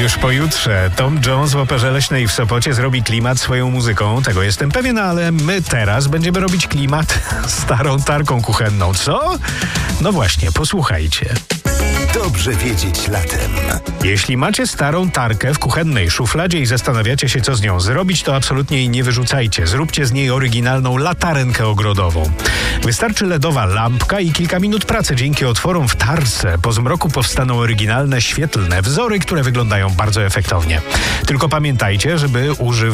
Już pojutrze Tom Jones w Operze Leśnej w Sopocie zrobi klimat swoją muzyką. Tego jestem pewien, ale my teraz będziemy robić klimat starą tarką kuchenną. Co? No właśnie, posłuchajcie. Dobrze wiedzieć latem. Jeśli macie starą tarkę w kuchennej szufladzie i zastanawiacie się, co z nią zrobić, to absolutnie jej nie wyrzucajcie. Zróbcie z niej oryginalną latarenkę ogrodową. Wystarczy LEDowa lampka i kilka minut pracy. Dzięki otworom w tarce po zmroku powstaną oryginalne, świetlne wzory, które wyglądają bardzo efektownie. Tylko pamiętajcie, żeby używać